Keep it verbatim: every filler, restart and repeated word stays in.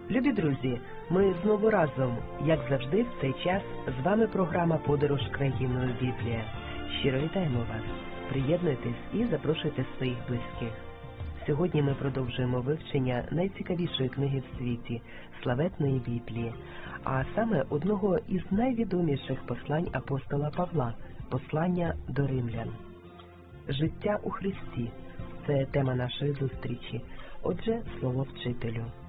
Любі друзі, ми знову разом, як завжди, в цей час з вами програма «Подорож країною Біблія». Щиро вітаємо вас, приєднуйтесь і запрошуйте своїх близьких. Сьогодні ми продовжуємо вивчення найцікавішої книги в світі – славетної Біблії, а саме одного із найвідоміших послань апостола Павла – послання до римлян. Життя у Христі – це тема нашої зустрічі. Отже, слово вчителю.